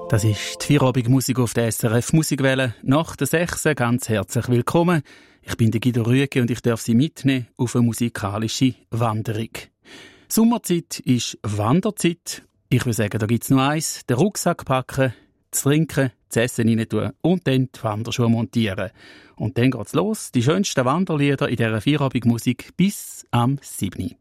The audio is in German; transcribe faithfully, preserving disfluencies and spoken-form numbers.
Das ist die Feierabendmusik auf der S R F Musikwelle. Nach der sechs ganz herzlich willkommen. Ich bin der Guido Rüegge und ich darf Sie mitnehmen auf eine musikalische Wanderung. Sommerzeit ist Wanderzeit. Ich würde sagen, da gibt es nur eins: den Rucksack packen, zu trinken, zu essen rein tun und dann die Wanderschuhe montieren. Und dann geht's los. Die schönsten Wanderlieder in dieser Feierabendmusik bis am siebten